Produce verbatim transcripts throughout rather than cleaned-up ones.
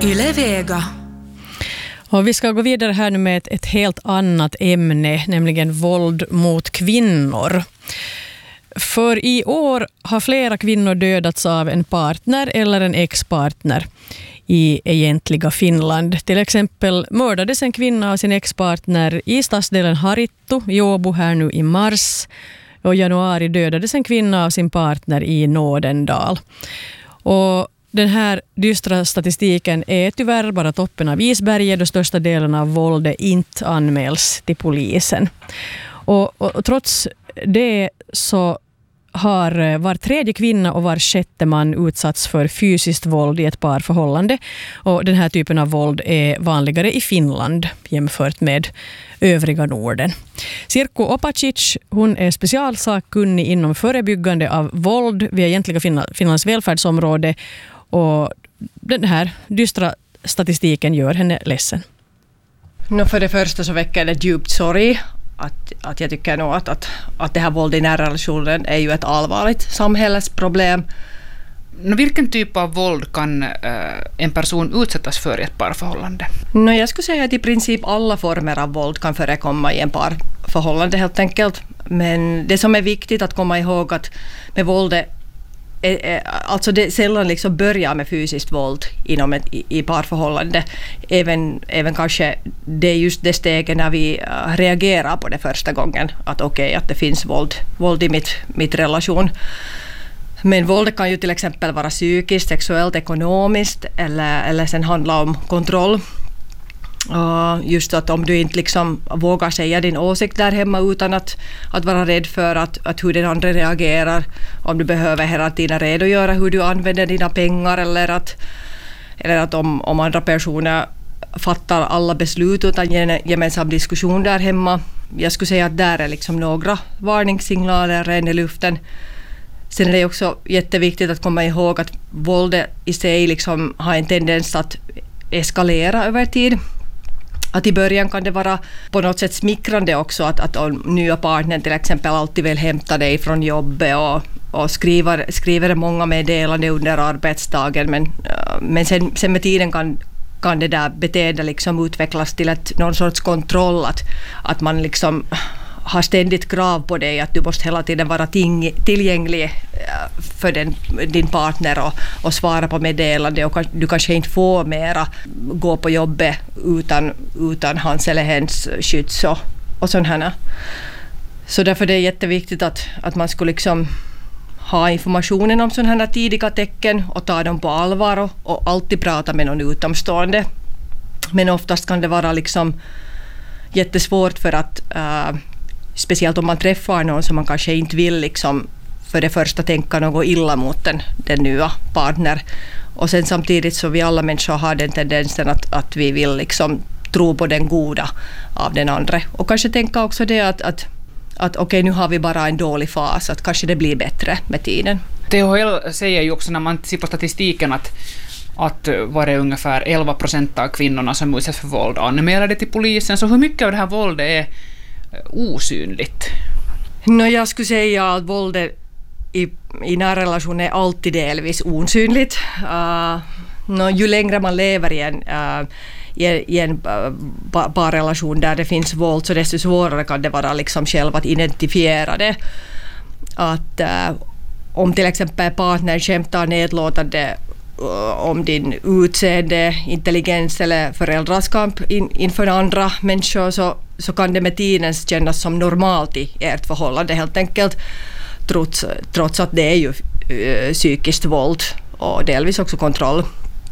Yle Vega. Och vi ska gå vidare här nu med ett, ett helt annat ämne, nämligen våld mot kvinnor. För i år har flera kvinnor dödats av en partner eller en ex-partner i egentliga Finland. Till exempel mördades en kvinna av sin ex-partner i stadsdelen Harittu i Åbo här nu i mars. Och i januari dödades en kvinna av sin partner i Nådendal. Och den här dystra statistiken är tyvärr bara toppen av isberget då största delen av våldet inte anmäls till polisen. Och, och, och trots det så har var tredje kvinna och var sjätte man utsatts för fysiskt våld i ett parförhållande. Och den här typen av våld är vanligare i Finland jämfört med övriga Norden. Sirkku Opacic, hon är specialsakkunnig inom förebyggande av våld vid egentliga Finlands välfärdsområde. Och den här dystra statistiken gör henne ledsen. No, för det första så väcker det djupt sorg. Att, att jag tycker nog att, att, att det här våld i närrelationen är ju ett allvarligt samhällsproblem. No, vilken typ av våld kan äh, en person utsättas för i ett parförhållande? No, jag skulle säga att i princip alla former av våld kan förekomma i en parförhållande helt enkelt. Men det som är viktigt att komma ihåg att med våldet alltså det sällan liksom börjar med fysiskt våld inom ett i, i parförhållande. Även, även kanske det är just det steget när vi uh, reagerar på det första gången. Att okej, okay, att det finns våld, våld i mitt, mitt relation. Men våldet kan ju till exempel vara psykiskt, sexuellt, ekonomiskt eller, eller sen handla om kontroll. Uh, just att om du inte liksom vågar säga din åsikt där hemma utan att, att vara rädd för att, att hur den andra reagerar, om du behöver hela tiden redogöra hur du använder dina pengar eller att, eller att om, om andra personer fattar alla beslut utan en gemensam diskussion där hemma. Jag skulle säga att där är liksom några varningssignaler redan i luften. Sen är det också jätteviktigt att komma ihåg att våldet i sig liksom har en tendens att eskalera över tid. Att i början kan det vara på något sätt smickrande också att, att om nya partnern till exempel alltid vill hämta dig från jobbet och, och skriver, skriver många meddelanden under arbetsdagen. Men, men sen, sen med tiden kan, kan det där beteendet liksom utvecklas till ett, någon sorts kontroll. Att, att man liksom har ständigt krav på dig att du måste hela tiden vara ting, tillgänglig för den, din partner och, och svara på meddelande och du kanske inte får mera gå på jobbet utan, utan hans eller hens skydds och, och sånt här. Så därför är det jätteviktigt att, att man skulle liksom ha informationen om sådana här tidiga tecken och ta dem på allvar och, och alltid prata med någon utomstående. Men oftast kan det vara liksom jättesvårt för att uh, speciellt om man träffar någon som man kanske inte vill liksom för det första tänka något illa mot den, den nya partner. Och sen samtidigt så vi alla människor har den tendensen att, att vi vill liksom tro på den goda av den andra. Och kanske tänka också det att, att, att okej, okay, nu har vi bara en dålig fas, att kanske det blir bättre med tiden. T H L säger ju också när man ser på statistiken att att var det ungefär elva procent av kvinnorna som utsätts för våld anmälade till polisen. Så hur mycket av det här våldet är osynligt? No, jag skulle säga att våldet i, i närrelationer är alltid delvis osynligt. Uh, no, ju längre man lever i en, uh, i, i en uh, parrelation där det finns våld så desto svårare kan det vara liksom själv att identifiera det. Att uh, om till exempel partnern skämtar nedlåtande om din utseende, intelligens eller föräldraskap in, inför andra människor så, så kan det med tiden kännas som normalt i ert förhållande helt enkelt trots, trots att det är ju uh, psykiskt våld och delvis också kontroll.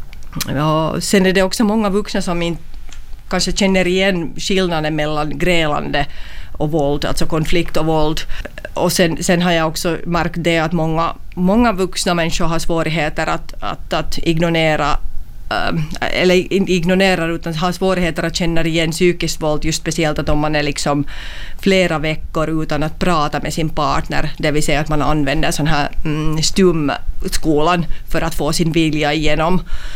Ja, sen är det också många vuxna som inte kanske känner igen skillnaden mellan grälande och våld, alltså konflikt och våld. Och sen, sen har jag också märkt det att många, många vuxna människor har svårigheter att, att, att ignorera, äh, eller inte ignorera utan har svårigheter att känna igen psykiskt våld, just speciellt att om man är liksom flera veckor utan att prata med sin partner, det vill säga att man använder sån här mm, stumskolan för att få sin vilja igenom.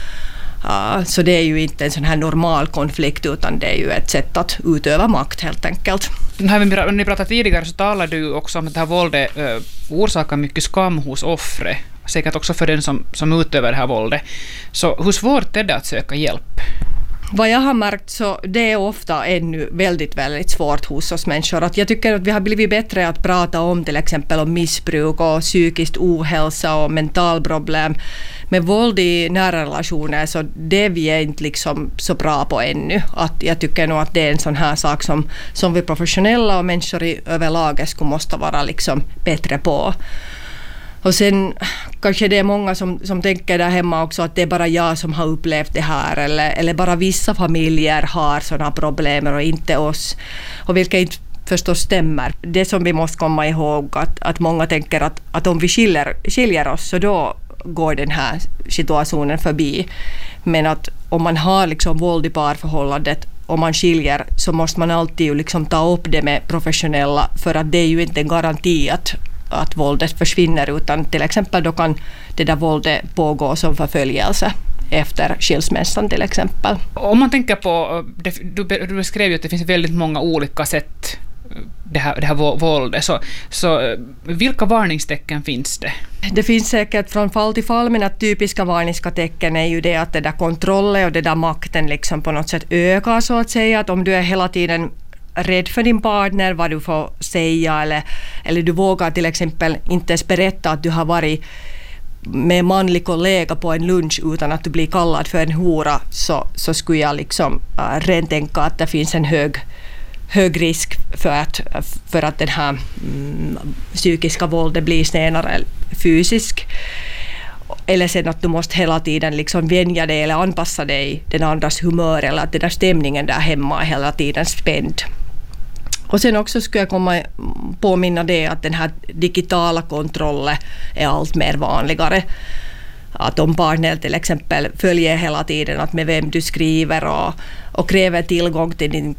Uh, så det är ju inte en sån här normal konflikt utan det är ju ett sätt att utöva makt helt enkelt. När ni pratade tidigare så talade du också om att det här våldet uh, orsakar mycket skam hos offret. säkert också för den som, som utövar det här våldet. Så hur svårt är det att söka hjälp? Vad jag har märkt så det är ofta ännu väldigt, väldigt svårt hos oss människor. Att jag tycker att vi har blivit bättre att prata om till exempel om missbruk och psykiskt ohälsa och mentalproblem. Men våld i nära relationer så det är vi är inte liksom så bra på ännu. Att jag tycker nog att det är en sån här sak som, som vi professionella och människor i överlag skulle måste vara liksom bättre på. Och sen kanske det är många som, som tänker där hemma också att det är bara jag som har upplevt det här eller, eller bara vissa familjer har sådana problem och inte oss. Och vilket inte förstås stämmer. Det som vi måste komma ihåg att, att många tänker att, att om vi skiljer, skiljer oss så då går den här situationen förbi. Men att om man har liksom våld i parförhållandet och man skiljer så måste man alltid liksom ta upp det med professionella för att det är ju inte en garanti att att våldet försvinner utan till exempel då kan det där våldet pågå som förföljelse efter skilsmässan till exempel. Om man tänker på, du beskrev ju att det finns väldigt många olika sätt det här, det här våldet, så, så vilka varningstecken finns det? Det finns säkert från fall till fall, men att typiska varningstecken är ju det att det där kontrollen och det där makten liksom på något sätt ökar så att säga, att om du är hela tiden rädd för din partner, vad du får säga eller, eller du vågar till exempel inte ens berätta att du har varit med en manlig kollega på en lunch utan att du blir kallad för en hora, så, så skulle jag liksom äh, rent tänka att det finns en hög, hög risk för att, för att den här mm, psykiska våldet blir senare fysisk. Eller sen att du måste hela tiden liksom vänja dig eller anpassa dig den andras humör eller att den där stämningen där hemma är hela tiden spänd. Och sen också skulle jag komma påminna det att den här digitala kontrollen är allt mer vanligare. Att om partner till exempel följer hela tiden att med vem du skriver och, och kräver tillgång till din